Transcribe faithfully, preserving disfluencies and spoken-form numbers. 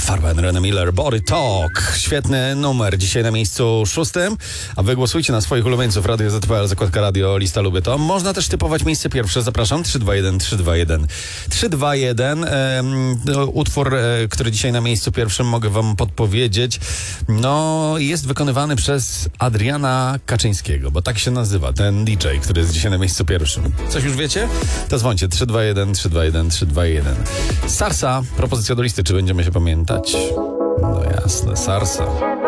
Farben, René Miller, Body Talk. Świetny numer. Dzisiaj na miejscu szóstym. A wy głosujcie na swoich ulubieńców. Radio Z P L, zakładka radio, lista lubię to. Można też typować miejsce pierwsze. Zapraszam. trzy dwa jeden, trzy dwa jeden. trzy dwa jeden. Um, utwór, e, który dzisiaj na miejscu pierwszym mogę wam podpowiedzieć. No, jest wykonywany przez Adriana Kaczyńskiego, bo tak się nazywa ten D J, który jest dzisiaj na miejscu pierwszym. Coś już wiecie? To dzwońcie. trzy dwa jeden, trzy dwa jeden, trzy dwa jeden. Sarsa. Propozycja do listy. Czy będziemy się pamiętać? No jasne, Sarsa.